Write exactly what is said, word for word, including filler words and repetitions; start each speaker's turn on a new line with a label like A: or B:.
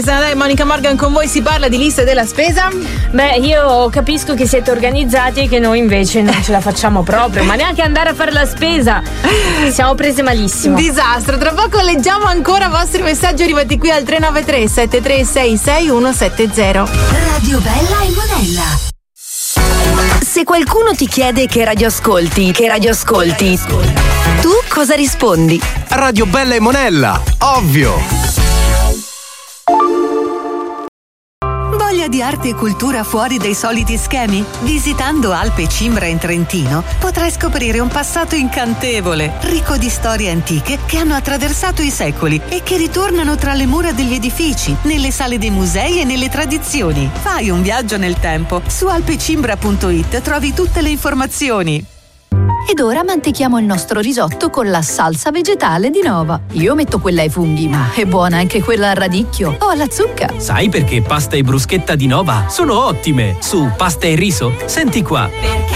A: Dai, Monica Morgan con voi, si parla di lista della spesa.
B: Beh, io capisco che siete organizzati e che noi invece non ce la facciamo proprio, ma neanche andare a fare la spesa. Siamo prese malissimo.
A: Disastro. Tra poco leggiamo ancora i vostri messaggi arrivati qui al tre nove tre sette tre sei sei uno sette zero.
C: Radio Bella e Monella. Se qualcuno ti chiede che radio ascolti, che radio ascolti, tu cosa rispondi?
D: Radio Bella e Monella, ovvio.
C: Voglia di arte e cultura fuori dai soliti schemi? Visitando Alpe Cimbra in Trentino potrai scoprire un passato incantevole, ricco di storie antiche che hanno attraversato i secoli e che ritornano tra le mura degli edifici, nelle sale dei musei e nelle tradizioni. Fai un viaggio nel tempo. Su alpecimbra punto it trovi tutte le informazioni.
E: Ed ora mantechiamo il nostro risotto con la salsa vegetale di Nova. Io metto quella ai funghi, ma è buona anche quella al radicchio o alla zucca.
F: Sai perché pasta e bruschetta di Nova sono ottime? Su pasta e riso? Senti qua.